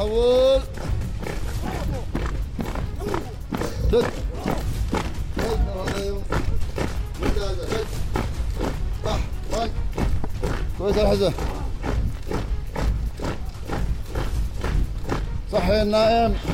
حول شد ممتازة شد صح طيب كويس الحزة صحي النائم